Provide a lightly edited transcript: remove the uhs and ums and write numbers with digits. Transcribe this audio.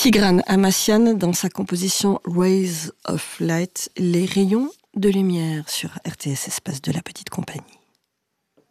Tigran Amassian dans sa composition Rays of Light, les rayons de lumière sur RTS Espace de la Petite Compagnie.